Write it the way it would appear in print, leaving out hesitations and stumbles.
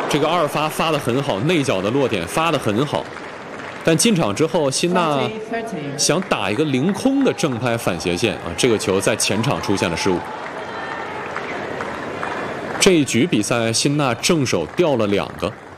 这个2发发得很好，内角的落点发得很好，但进场之后，辛纳想打一个凌空的正拍反斜线啊，这个球在前场出现了失误。这一局比赛，辛纳正手掉了2个。